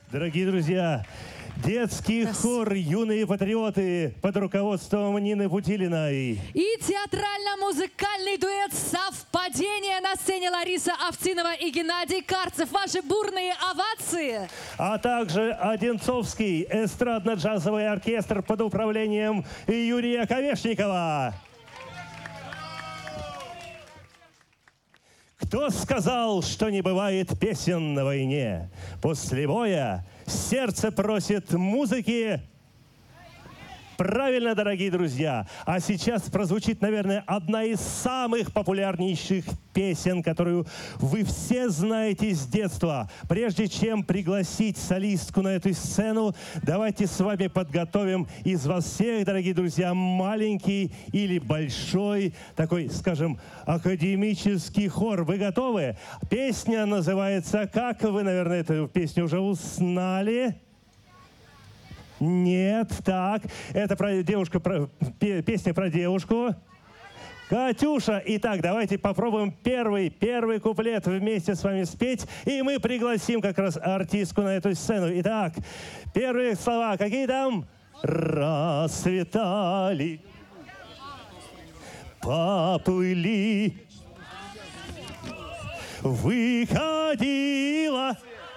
Дорогие друзья, детский хор «Юные патриоты» под руководством Нины Путилиной. И театрально-музыкальный дуэт «Совпадение» на сцене Лариса Овцинова и Геннадий Карцев. Ваши бурные овации. А также Одинцовский эстрадно-джазовый оркестр под управлением Юрия Ковешникова. Кто сказал, что не бывает песен на войне? После боя сердце просит музыки. Правильно, дорогие друзья. А сейчас прозвучит, наверное, одна из самых популярнейших песен, которую вы все знаете с детства. Прежде чем пригласить солистку на эту сцену, давайте с вами подготовим из вас всех, дорогие друзья, маленький или большой, такой, скажем, академический хор. Вы готовы? Песня называется «Как?» Вы, наверное, эту песню уже узнали. Нет, так, это про девушку, песня про девушку. Катюша. Итак, давайте попробуем первый куплет вместе с вами спеть, и мы пригласим как раз артистку на эту сцену. Итак, первые слова, какие там? Расцветали, поплыли, выходила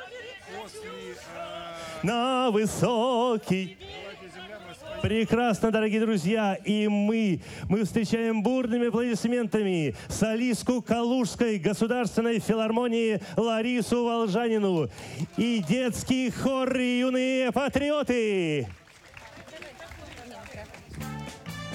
на высокий. Прекрасно, дорогие друзья. И мы встречаем бурными аплодисментами солистку Калужской государственной филармонии Ларису Волжанину и детский хор «Юные патриоты».